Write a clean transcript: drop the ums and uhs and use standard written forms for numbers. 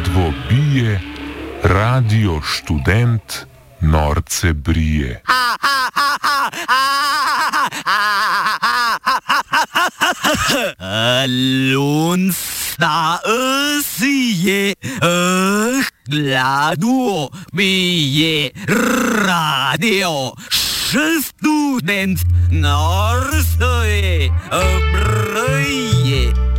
dvobije, radio študent norce brije. Lunsta je, hladu mi je radio študent norce brije.